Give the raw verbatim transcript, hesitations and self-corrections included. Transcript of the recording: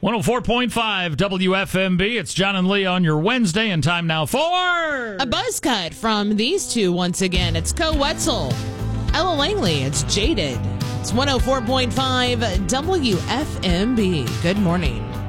one oh four point five W F M B. It's John and Lee on your Wednesday, and time now for a buzz cut from these two once again. It's Co Wetzel, Ella Langley. It's Jaded. It's one oh four point five W F M B. Good morning.